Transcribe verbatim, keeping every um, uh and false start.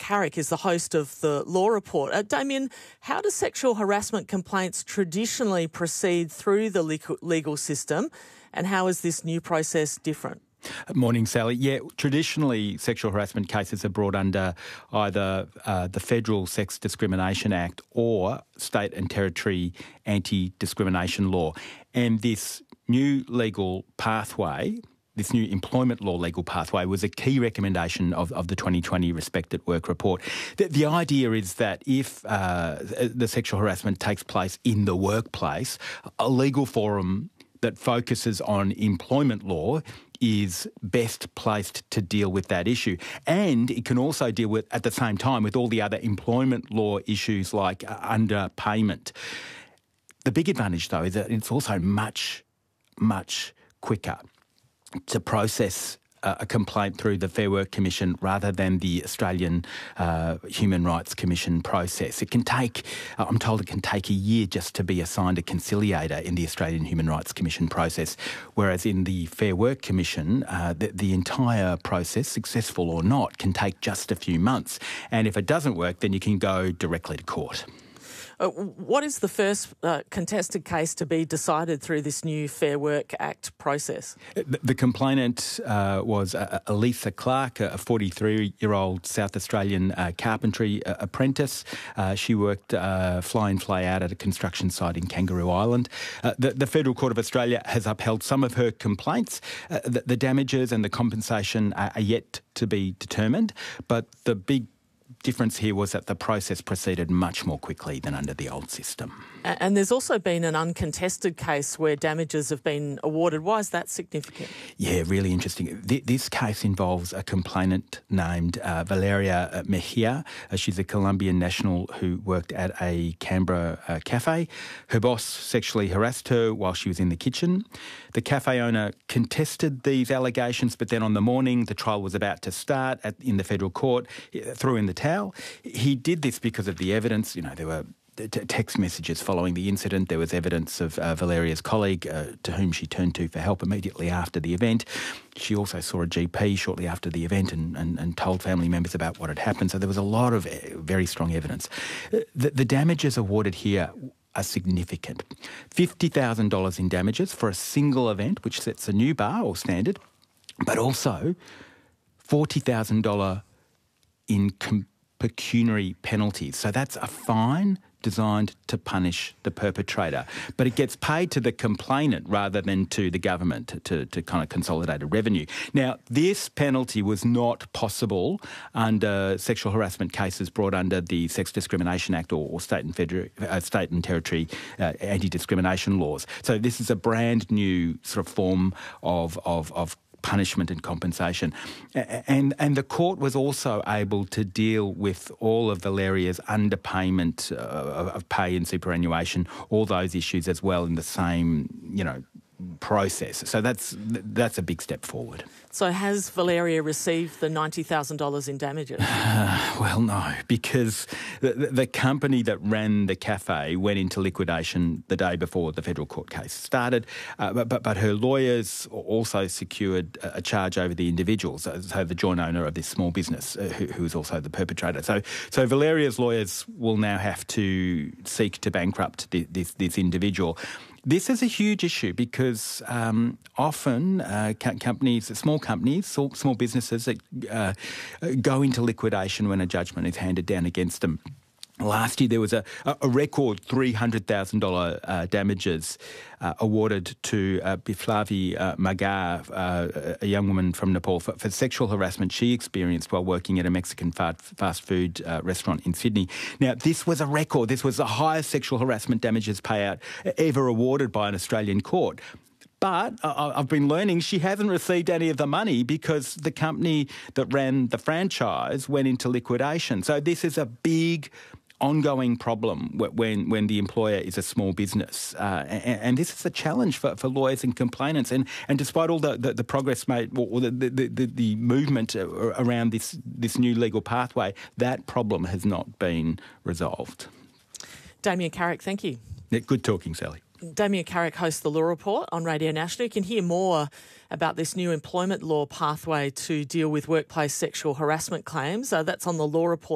Carrick is the host of the Law Report. Uh, Damien, how do sexual harassment complaints traditionally proceed through the legal system, and how is this new process different? Morning, Sally. Yeah, traditionally sexual harassment cases are brought under either uh, the Federal Sex Discrimination Act or state and territory anti-discrimination law. And this new legal pathway, this new employment law legal pathway, was a key recommendation of, of the twenty twenty Respect at Work report. The, the idea is that if uh, the sexual harassment takes place in the workplace, a legal forum that focuses on employment law is best placed to deal with that issue. And it can also deal with, at the same time, with all the other employment law issues like uh, underpayment. The big advantage, though, is that it's also much, much quicker to process a complaint through the Fair Work Commission rather than the Australian uh, Human Rights Commission process. It can take, I'm told it can take a year just to be assigned a conciliator in the Australian Human Rights Commission process, whereas in the Fair Work Commission, uh, the, the entire process, successful or not, can take just a few months. And if it doesn't work, then you can go directly to court. Uh, what is the first uh, contested case to be decided through this new Fair Work Act process? The, the complainant uh, was uh, Elisa Clark, a forty-three-year-old South Australian uh, carpentry uh, apprentice. Uh, she worked uh, fly-in, fly-out at a construction site in Kangaroo Island. Uh, the, the Federal Court of Australia has upheld some of her complaints. Uh, the, the damages and the compensation are, are yet to be determined, but the big difference here was that the process proceeded much more quickly than under the old system. And there's also been an uncontested case where damages have been awarded. Why is that significant? Yeah, really interesting. This case involves a complainant named uh, Valeria Mejia. Uh, she's a Colombian national who worked at a Canberra uh, cafe. Her boss sexually harassed her while she was in the kitchen. The cafe owner contested these allegations, but then on the morning the trial was about to start at, in the federal court, he threw in the towel. He did this because of the evidence. You know, there were t- text messages following the incident. There was evidence of uh, Valeria's colleague uh, to whom she turned to for help immediately after the event. She also saw a G P shortly after the event and, and, and told family members about what had happened. So there was a lot of very strong evidence. The, the damages awarded here are significant. fifty thousand dollars in damages for a single event, which sets a new bar or standard, but also forty thousand dollars in com- pecuniary penalties. So that's a fine designed to punish the perpetrator. But it gets paid to the complainant rather than to the government to, to, to kind of consolidate a revenue. Now, this penalty was not possible under sexual harassment cases brought under the Sex Discrimination Act or, or state and federal, uh, state and territory uh, anti-discrimination laws. So this is a brand new sort of form of of, of punishment and compensation. And and the court was also able to deal with all of Valeria's underpayment uh, of pay and superannuation, all those issues as well in the same, you know, process. So that's that's a big step forward. So has Valeria received the ninety thousand dollars in damages? Uh, well, no, because the, the company that ran the cafe went into liquidation the day before the federal court case started, uh, but, but, but her lawyers also secured a charge over the individuals, so, so the joint owner of this small business, uh, who, who is also the perpetrator. So, so Valeria's lawyers will now have to seek to bankrupt the, this, this individual. This is a huge issue because um, often uh, companies, small companies, small businesses that uh, go into liquidation when a judgment is handed down against them. Last year there was a, a record three hundred thousand dollars uh, damages uh, awarded to uh, Biflavi uh, Magar, uh, a young woman from Nepal, for, for sexual harassment she experienced while working at a Mexican fast food uh, restaurant in Sydney. Now, this was a record. This was the highest sexual harassment damages payout ever awarded by an Australian court. But I've been learning she hasn't received any of the money because the company that ran the franchise went into liquidation. So this is a big ongoing problem when when the employer is a small business. Uh, and, and this is a challenge for, for lawyers and complainants. And, and despite all the, the, the progress made, or the, the, the, the movement around this, this new legal pathway, that problem has not been resolved. Damien Carrick, thank you. Yeah, good talking, Sally. Damien Carrick hosts the Law Report on Radio National. You can hear more about this new employment law pathway to deal with workplace sexual harassment claims. Uh, that's on the Law Report.